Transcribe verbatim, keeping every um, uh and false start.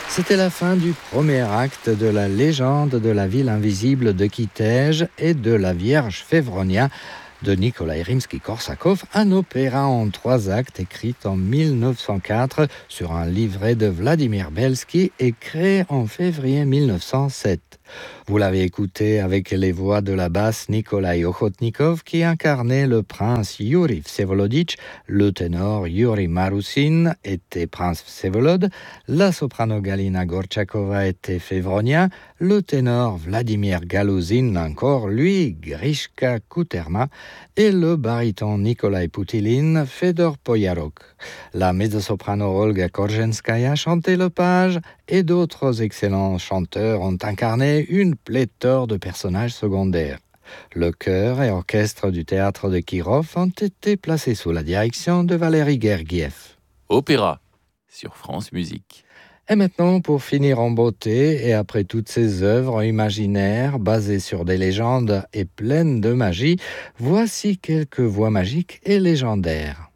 C'était la fin du premier acte de la légende de la ville invisible de Kitej et de la Vierge Févronia de Nikolai Rimsky-Korsakov, un opéra en trois actes écrit en mille neuf cent quatre sur un livret de Vladimir Belsky et créé en février mille neuf cent sept. Vous l'avez écouté avec les voix de la basse Nikolai Ochotnikov qui incarnait le prince Yuri Vsevoloditch, le ténor Yuri Marusin était prince Vsevolod, la soprano Galina Gorchakova était Févronia, le ténor Vladimir Galouzin encore, lui, Grishka Kuterma, et le baryton Nikolai Poutilin, Fedor Poyarok. La mezzo-soprano Olga Korzenskaya chantait le page et d'autres excellents chanteurs ont incarné une pléthore de personnages secondaires. Le chœur et orchestre du théâtre de Kirov ont été placés sous la direction de Valéry Gergiev. Opéra sur France Musique. Et maintenant, pour finir en beauté, et après toutes ces œuvres imaginaires basées sur des légendes et pleines de magie, voici quelques voix magiques et légendaires.